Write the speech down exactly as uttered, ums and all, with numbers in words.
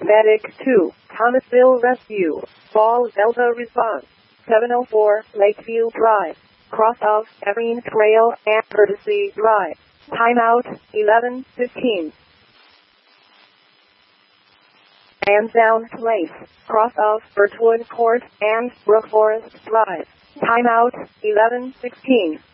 Medic two, Thomasville Rescue. Ball Delta response. seven oh four, Lakeview Drive. Cross of Everine Trail and Courtesy Drive. Timeout, eleven fifteen. Lansdowne Place. Cross of Birchwood Court and Brook Forest Drive. Timeout, eleven sixteen.